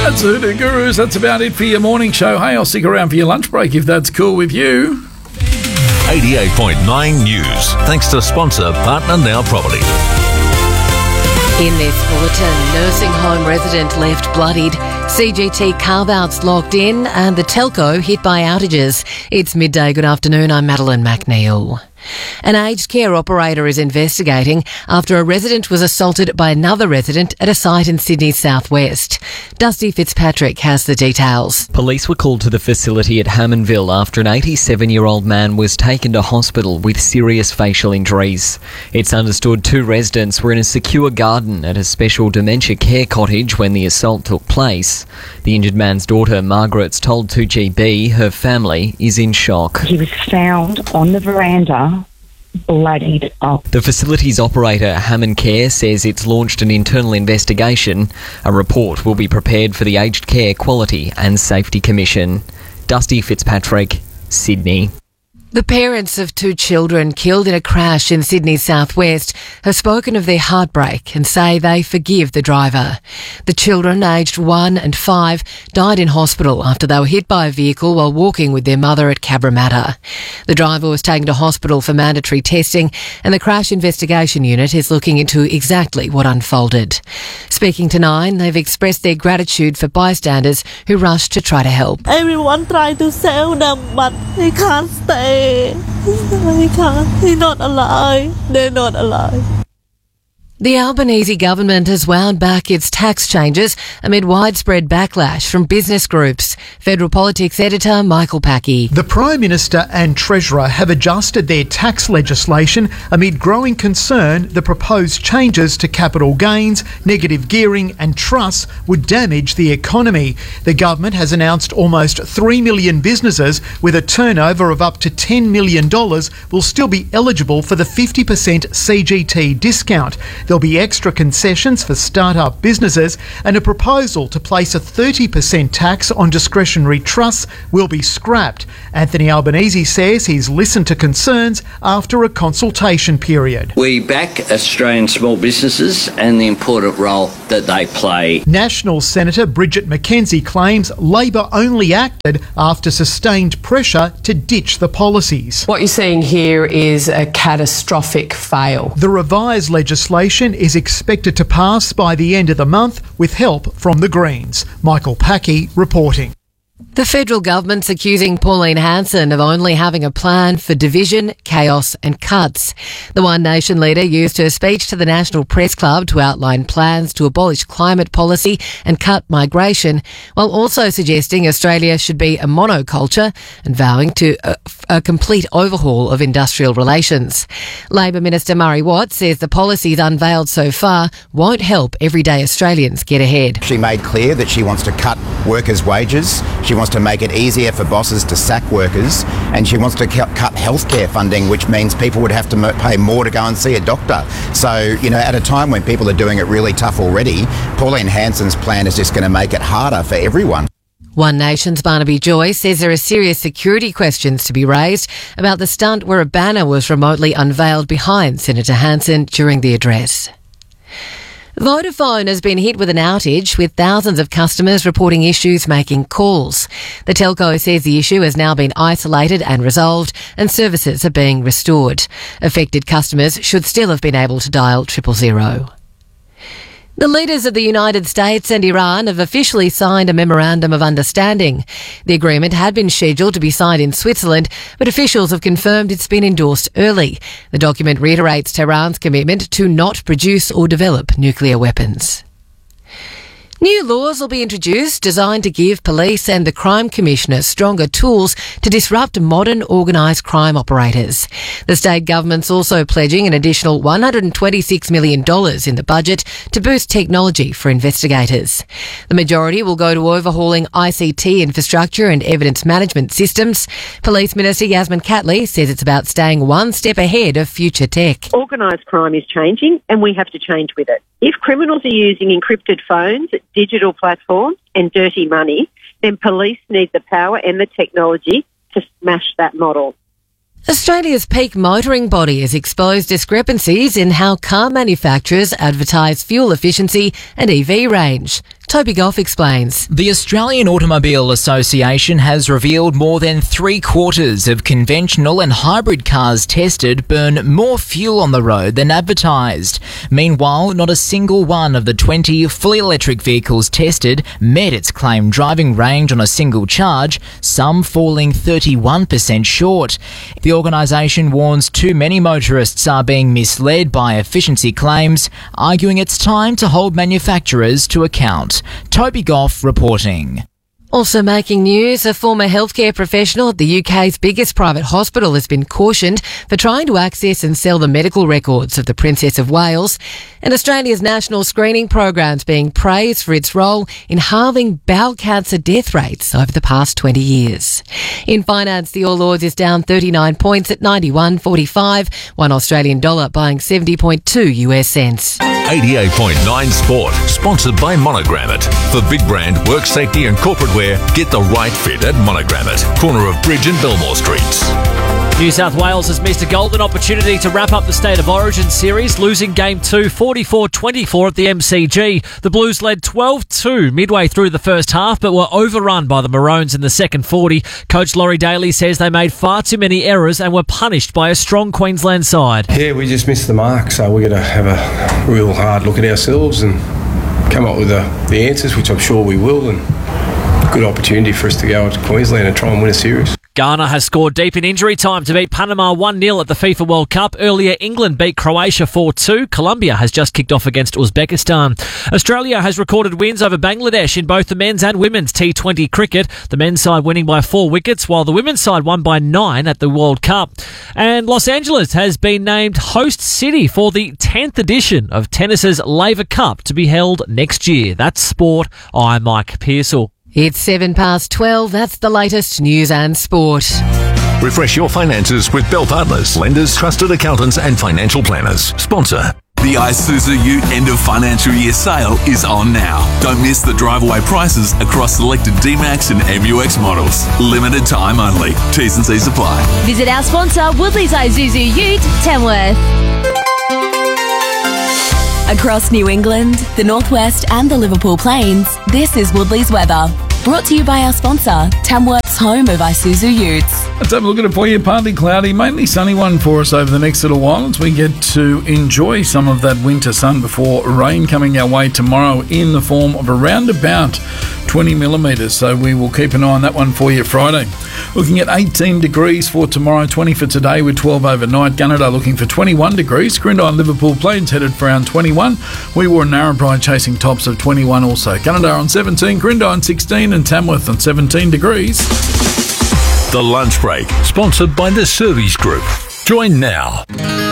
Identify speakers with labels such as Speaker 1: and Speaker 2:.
Speaker 1: That's Hoodoo Gurus. That's about it for your morning show. Hey, I'll stick around for your lunch break if that's cool with you.
Speaker 2: 88.9 News. Thanks to sponsor Partner Now Property.
Speaker 3: In this bulletin, nursing home resident left bloodied, CGT carve-outs locked in and the telco hit by outages. It's midday. Good afternoon. I'm Madeline McNeil. An aged care operator is investigating after a resident was assaulted by another resident at a site in Sydney's southwest. Dusty Fitzpatrick has the details.
Speaker 4: Police were called to the facility at Hammondville after an 87-year-old man was taken to hospital with serious facial injuries. It's understood 2 residents were in a secure garden at a special dementia care cottage when the assault took place. The injured man's daughter, Margaret's, told 2GB her family is in shock.
Speaker 5: He was found on the veranda, bloodied up.
Speaker 4: The facility's operator, Hammond Care, says it's launched an internal investigation. A report will be prepared for the Aged Care Quality and Safety Commission. Dusty Fitzpatrick, Sydney.
Speaker 3: The parents of 2 children killed in a crash in Sydney's southwest have spoken of their heartbreak and say they forgive the driver. The children, aged 1 and 5, died in hospital after they were hit by a vehicle while walking with their mother at Cabramatta. The driver was taken to hospital for mandatory testing and the crash investigation unit is looking into exactly what unfolded. Speaking to Nine, they've expressed their gratitude for bystanders who rushed to try to help.
Speaker 6: Everyone tried to save them, but they can't stay. He can't. He's not alive. They're not alive.
Speaker 3: The Albanese government has wound back its tax changes amid widespread backlash from business groups. Federal Politics editor Michael Packey.
Speaker 7: The Prime Minister and Treasurer have adjusted their tax legislation amid growing concern the proposed changes to capital gains, negative gearing and trusts would damage the economy. The government has announced almost 3 million businesses with a turnover of up to $10 million will still be eligible for the 50% CGT discount. There'll be extra concessions for start-up businesses and a proposal to place a 30% tax on discretionary trusts will be scrapped. Anthony Albanese says he's listened to concerns after a consultation period.
Speaker 8: We back Australian small businesses and the important role that they play.
Speaker 7: National Senator Bridget McKenzie claims Labor only acted after sustained pressure to ditch the policies.
Speaker 9: What you're seeing here is a catastrophic fail.
Speaker 7: The revised legislation is expected to pass by the end of the month with help from the Greens. Michael Packey reporting.
Speaker 3: The federal government's accusing Pauline Hanson of only having a plan for division, chaos and cuts. The One Nation leader used her speech to the National Press Club to outline plans to abolish climate policy and cut migration, while also suggesting Australia should be a monoculture and vowing to a complete overhaul of industrial relations. Labor Minister Murray Watt says the policies unveiled so far won't help everyday Australians get ahead.
Speaker 10: She made clear that she wants to cut workers' wages. She wants to make it easier for bosses to sack workers, and she wants to cut healthcare funding, which means people would have to pay more to go and see a doctor. So, at a time when people are doing it really tough already, Pauline Hanson's plan is just going to make it harder for everyone.
Speaker 3: One Nation's Barnaby Joy says there are serious security questions to be raised about the stunt where a banner was remotely unveiled behind Senator Hanson during the address. Vodafone has been hit with an outage, with thousands of customers reporting issues making calls. The telco says the issue has now been isolated and resolved and services are being restored. Affected customers should still have been able to dial 000. The leaders of the United States and Iran have officially signed a memorandum of understanding. The agreement had been scheduled to be signed in Switzerland, but officials have confirmed it's been endorsed early. The document reiterates Tehran's commitment to not produce or develop nuclear weapons. New laws will be introduced designed to give police and the Crime Commissioner stronger tools to disrupt modern organised crime operators. The state government's also pledging an additional $126 million in the budget to boost technology for investigators. The majority will go to overhauling ICT infrastructure and evidence management systems. Police Minister Yasmin Catley says it's about staying one step ahead of future tech.
Speaker 11: Organised crime is changing and we have to change with it. If criminals are using encrypted phones, digital platforms and dirty money, then police need the power and the technology to smash that model.
Speaker 3: Australia's peak motoring body has exposed discrepancies in how car manufacturers advertise fuel efficiency and EV range. Toby Goff explains.
Speaker 12: The Australian Automobile Association has revealed more than 3/4 of conventional and hybrid cars tested burn more fuel on the road than advertised. Meanwhile, not a single one of the 20 fully electric vehicles tested met its claimed driving range on a single charge, some falling 31% short. The organisation warns too many motorists are being misled by efficiency claims, arguing it's time to hold manufacturers to account. Toby Goff reporting.
Speaker 3: Also making news, a former healthcare professional at the UK's biggest private hospital has been cautioned for trying to access and sell the medical records of the Princess of Wales. And Australia's national screening program's being praised for its role in halving bowel cancer death rates over the past 20 years. In finance, the All Ords is down 39 points at 91.45, $1 Australian dollar buying 70.2 US cents.
Speaker 2: 88.9 Sport, sponsored by Monogram It. For big brand, work safety and corporate wear, get the right fit at Monogram It, corner of Bridge and Belmore Streets.
Speaker 13: New South Wales has missed a golden opportunity to wrap up the State of Origin series, losing Game 2 44-24 at the MCG. The Blues led 12-2 midway through the first half, but were overrun by the Maroons in the second 40. Coach Laurie Daly says they made far too many errors and were punished by a strong Queensland side.
Speaker 14: Yeah, we just missed the mark, so we're going to have a real hard look at ourselves and come up with the answers, which I'm sure we will, and good opportunity for us to go into Queensland and try and win a series.
Speaker 13: Ghana has scored deep in injury time to beat Panama 1-0 at the FIFA World Cup. Earlier, England beat Croatia 4-2. Colombia has just kicked off against Uzbekistan. Australia has recorded wins over Bangladesh in both the men's and women's T20 cricket. The men's side winning by 4 wickets, while the women's side won by 9 at the World Cup. And Los Angeles has been named host city for the 10th edition of tennis's Laver Cup to be held next year. That's sport. I'm Mike Pearsall.
Speaker 3: It's 12:07. That's the latest news and sport.
Speaker 2: Refresh your finances with Bell Partners, lenders, trusted accountants and financial planners. Sponsor.
Speaker 15: The Isuzu Ute end of financial year sale is on now. Don't miss the drive-away prices across selected D-Max and MUX models. Limited time only. T's and C's apply.
Speaker 16: Visit our sponsor, Woodley's Isuzu Ute, Tamworth. Across New England, the Northwest and the Liverpool Plains, this is Woodley's weather. Brought to you by our sponsor, Tamworth's home of Isuzu Utes.
Speaker 1: Let's have a look at it for you. Partly cloudy, mainly sunny one for us over the next little while as we get to enjoy some of that winter sun before rain coming our way tomorrow in the form of around about 20 millimetres. So we will keep an eye on that one for you Friday. Looking at 18 degrees for tomorrow, 20 for today with 12 overnight. Gunnedah looking for 21 degrees. Grindai and Liverpool Plains headed for around 21. We were in Narrabri chasing tops of 21 also. Gunnedah on 17, Grindai on 16 and Tamworth on 17 degrees.
Speaker 2: The Lunch Break, sponsored by the Service Group. Join now.